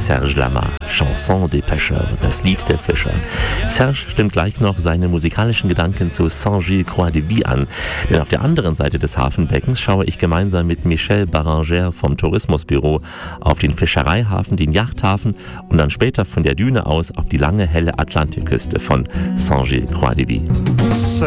Serge Lama, Chanson des Pêcheurs, das Lied der Fischer. Serge stimmt gleich noch seine musikalischen Gedanken zu Saint-Gilles-Croix-de-Vie an, denn auf der anderen Seite des Hafenbeckens schaue ich gemeinsam mit Michel Baranger vom Tourismusbüro auf den Fischereihafen, den Yachthafen und dann später von der Düne aus auf die lange, helle Atlantikküste von Saint-Gilles-Croix-de-Vie.